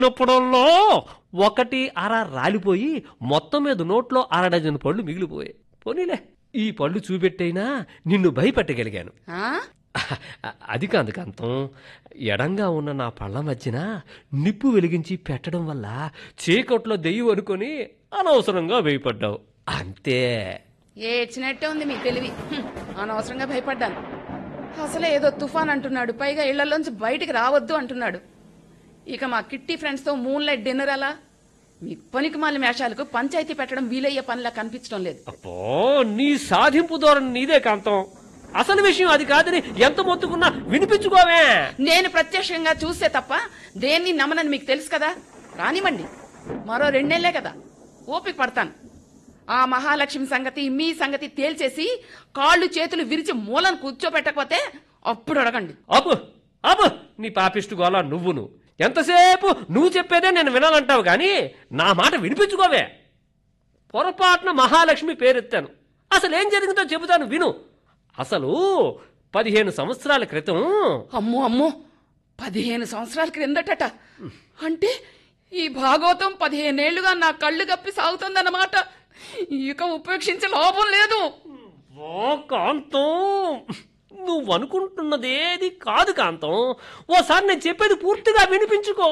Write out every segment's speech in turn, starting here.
నొప్పడంలో ఒకటి అర రాలిపోయి మొత్తం మీద నోట్లో అర డజన్ పళ్ళు మిగిలిపోయాయి. పోనీలే, ఈ పళ్ళు చూపెట్టైనా నిన్ను భయపెట్టగలిగాను. అది కాదు కాంతం, ఎడంగా ఉన్న నా పళ్ళ మధ్యన నిప్పు వెలిగించి పెట్టడం వల్ల చీకట్లో దెయ్యం అనుకొని అనవసరంగా భయపడ్డావు అంతే. ఏడ్చినట్టే ఉంది మీ తెలివి. అనవసరంగా భయపడ్డాను. అసలే ఏదో తుఫాన్ అంటున్నాడు, పైగా ఇళ్లలోంచి బయటికి రావద్దు అంటున్నాడు. ఇక మా కిట్టి ఫ్రెండ్స్ తో మూన్ లైట్ డిన్నర్ అలా. మీ పనికిమాల మేషాలకు పంచాయతీ పెట్టడం వీలయ్యే పనిలా కనిపించడం లేదు. అబ్బో, నీ సాధింపు ధోరణి నీదే కాంతం. అసలు విషయం అది కాదని ఎంత మొత్తుకున్నా వినిపించుకోవే. నేను ప్రత్యక్షంగా చూస్తే తప్ప దేన్ని నమ్మనని మీకు తెలుసు కదా. రానివ్వండి, మరో 2 నెలలే కదా, ఓపిక పడతాను. ఆ మహాలక్ష్మి సంగతి మీ సంగతి తేల్చేసి కాళ్ళు చేతులు విరిచి మూలను కూర్చోబెట్టకపోతే అప్పుడు అడగండి. అబ్బు అబ్బు, నీ పాపిష్టి గోలా నువ్వును. ఎంతసేపు నువ్వు చెప్పేదే నేను వినాలంటావు గాని నా మాట వినిపించుకోవే. పొరపాటున మహాలక్ష్మి పేరెత్తాను. అసలు ఏం జరిగిందో చెబుతాను విను. అసలు 15 సంవత్సరాల క్రితం. అమ్మో అమ్మో, 15 సంవత్సరాల క్రిందట. అంటే ఈ భాగవతం 15 ఏళ్లుగా నా కళ్ళు కప్పి సాగుతుందన్నమాట. ఇక ఉపేక్షించే లాభం లేదు. ఓ కాంతం, నువ్వు అనుకుంటున్నదేది కాదు కాంతం. ఓసారి నేను చెప్పేది పూర్తిగా వినిపించుకో.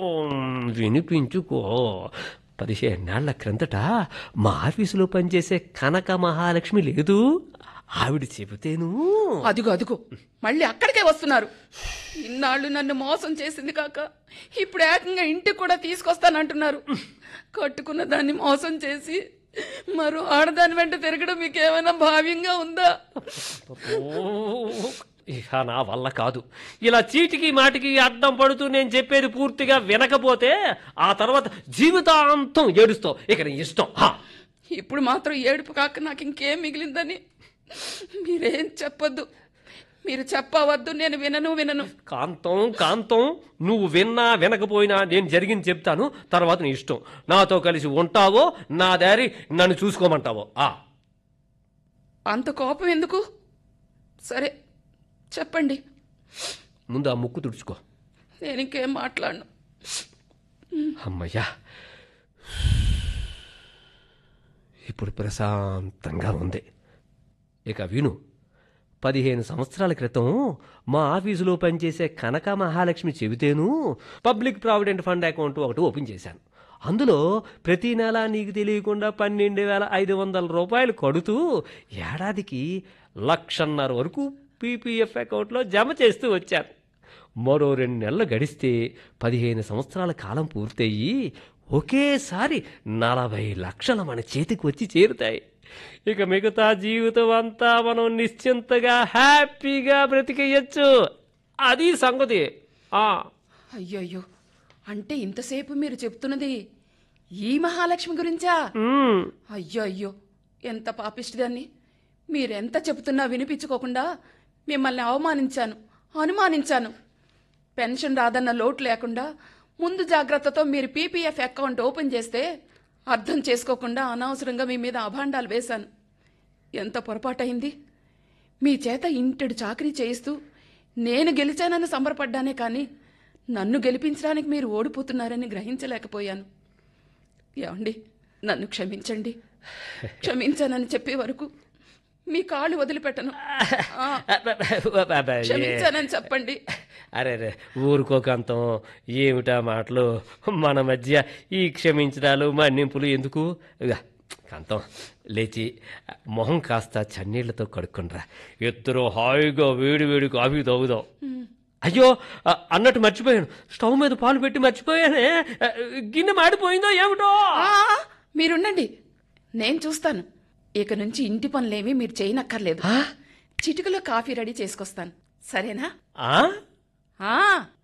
15 ఏళ్ల క్రిందట మా ఆఫీసులో పనిచేసే కనక మహాలక్ష్మి లేదు, ఆవిడ చెబితేను. అదిగో మళ్ళీ అక్కడికే వస్తున్నారు. ఇన్నాళ్ళు నన్ను మోసం చేసింది కాక ఇప్పుడు ఏకంగా ఇంటికి కూడా తీసుకొస్తానంటున్నారు. కట్టుకున్న దాన్ని మోసం చేసి మరో ఆడదాని వెంట తిరగడం మీకేమైనా భావ్యంగా ఉందా? ఇక నా వల్ల కాదు. ఇలా చీటికి మాటికి అడ్డం పడుతూ నేను చెప్పేది పూర్తిగా వినకపోతే ఆ తర్వాత జీవితాంతం ఏడుస్తావు. ఇక నీ ఇష్టం. ఇప్పుడు మాత్రం ఏడుపు కాక నాకు ఇంకేం మిగిలిందని మీరేం చెప్పొద్దు. మీరు చెప్పవద్దు, నేను వినను. కాంతం, నువ్వు విన్నా వినకపోయినా నేను జరిగింది చెప్తాను. తర్వాత నీ ఇష్టం. నాతో కలిసి ఉంటావో నా దారి నన్ను చూసుకోమంటావో. అంత కోపం ఎందుకు? సరే చెప్పండి. ముందు ఆ ముక్కు తుడుచుకో. నేను ఇంకేం మాట్లాడను. అమ్మయ్యా, ఇప్పుడు ప్రశాంతంగా ఉంది. ఇక విను. 15 సంవత్సరాల క్రితం మా ఆఫీసులో పనిచేసే కనక Mahalakshmi చెబితేను public provident fund account ఒకటి ఓపెన్ చేశాను. అందులో ప్రతి నెల నీకు తెలియకుండా 12,500 రూపాయలు కడుతూ ఏడాదికి 1,50,000 వరకు పీపీఎఫ్ అకౌంట్లో జమ చేస్తూ వచ్చాను. మరో 2 నెలలు గడిస్తే 15 సంవత్సరాల కాలం పూర్తయ్యి ఒకేసారి 40 లక్షలు మన చేతికి వచ్చి చేరుతాయి. ఇక మిగతా జీవితం అంతా మనం నిశ్చింతగా హ్యాపీగా బ్రతికేయచ్చు. అది సంగతి. అయ్యయ్యో, అంటే ఇంతసేపు మీరు చెప్తున్నది ఈ మహాలక్ష్మి గురించా? అయ్యో, ఎంత పాపిష్టిదాన్ని. మీరెంత చెబుతున్నా వినిపించుకోకుండా మిమ్మల్ని అనుమానించాను. పెన్షన్ రాదన్న లోటు లేకుండా ముందు జాగ్రత్తతో మీరు పీపీఎఫ్ అకౌంట్ ఓపెన్ చేస్తే అర్థం చేసుకోకుండా అనవసరంగా మీ మీద అభాండాలు వేశాను. ఎంత పొరపాటైంది. మీ చేత ఇంటెడు చాకరీ చేయిస్తూ నేను గెలిచానని సంబరపడ్డానే కానీ నన్ను గెలిపించడానికి మీరు ఓడిపోతున్నారని గ్రహించలేకపోయాను. ఏమండి, నన్ను క్షమించండి. క్షమించానని చెప్పే వరకు మీ కాళ్ళు వదిలిపెట్టను. క్షమించానని చెప్పండి. అరే ఊరుకోకంతం, ఏమిటా మాటలు? మన మధ్య ఈ క్షమించడాలు మన్నింపులు ఎందుకు? కాంతం, లేచి మొహం కాస్త చన్నీళ్లతో కడుక్కుండ్రా. ఇద్దరు హాయిగా వేడి కాఫీ తాగుదాం. అయ్యో, అన్నట్టు మర్చిపోయాను. స్టవ్ మీద పాలు పెట్టి మర్చిపోయానే. గిన్నె మాడిపోయిందో ఏమిటో. మీరుండండి, నేను చూస్తాను. ఇక నుంచి ఇంటి పనులేమీ మీరు చేయనక్కర్లేదు. చిటికలో కాఫీ రెడీ చేసుకొస్తాను, సరేనా?